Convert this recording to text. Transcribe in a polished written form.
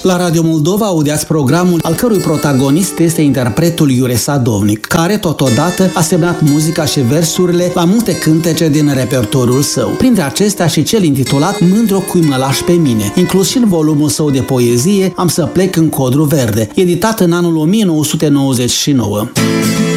La Radio Moldova audiați programul al cărui protagonist este interpretul Iure Sadovnic, care totodată a semnat muzica și versurile la multe cântece din repertoriul său. Printre acestea și cel intitulat Mândru cui mă lași pe mine, inclus și în volumul său de poezie Am să plec în codru verde, editat în anul 1999.